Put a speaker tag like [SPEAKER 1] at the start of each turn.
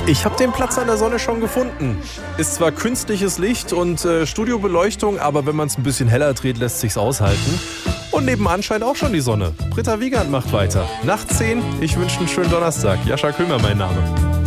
[SPEAKER 1] Ich habe den Platz an der Sonne schon gefunden. Ist zwar künstliches Licht und Studiobeleuchtung, aber wenn man es ein bisschen heller dreht, lässt sich's aushalten. Und nebenan scheint auch schon die Sonne. Britta Wiegand macht weiter. Nach 10, ich wünsche einen schönen Donnerstag. Jascha Köhmer mein Name.